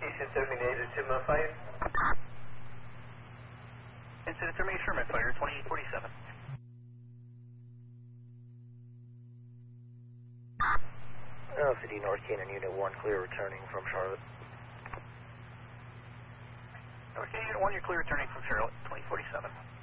Eastern terminated Sherman Fire. Incident terminated Sherman Fire, 2847. LCD North Canaan Unit 1, clear returning from Charlotte. North Canaan Unit 1, you're clear returning from Charlotte, 2047.